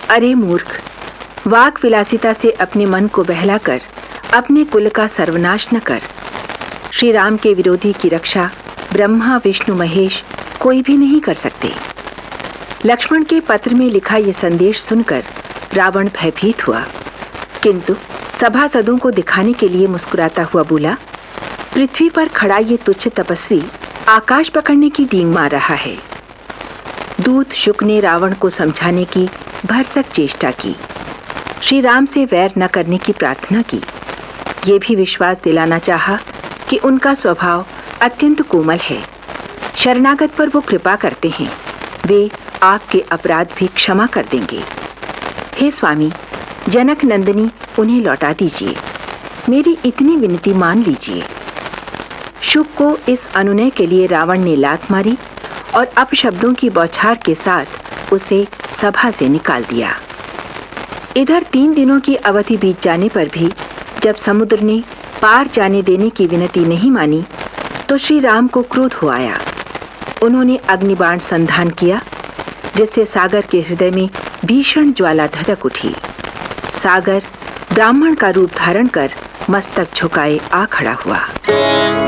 अरे मूर्ख, वाक विलासिता से अपने मन को बहलाकर अपने कुल का सर्वनाश न कर। श्री राम के विरोधी की रक्षा ब्रह्मा विष्णु महेश कोई भी नहीं कर सकते। लक्ष्मण के पत्र में लिखा यह संदेश सुनकर रावण भयभीत हुआ, किंतु सभासदों को दिखाने के लिए मुस्कुराता हुआ बोला, पृथ्वी पर खड़ा ये तुच्छ तपस्वी आकाश पकड़ने की डींग मार रहा है। दूत शुक ने रावण को समझाने की भरसक चेष्टा की, श्री राम से वैर न करने की प्रार्थना की। ये भी विश्वास दिलाना चाहा कि उनका स्वभाव अत्यंत कोमल है, शरणागत पर वो कृपा करते हैं, वे आपके अपराध भी क्षमा कर देंगे। हे स्वामी, जनक नंदिनी उन्हें लौटा दीजिए, मेरी इतनी विनती मान लीजिए। शुक को इस अनुनय के लिए रावण ने लात मारी और अपशब्दों की बौछार के साथ उसे सभा से निकाल दिया। इधर 3 दिनों की अवधि बीत जाने पर भी जब समुद्र ने पार जाने देने की विनती नहीं मानी तो श्री राम को क्रोध हो आया। उन्होंने अग्निबाण संधान किया, जिससे सागर के हृदय में भीषण ज्वाला धधक उठी। सागर ब्राह्मण का रूप धारण कर मस्तक झुकाए आ खड़ा हुआ।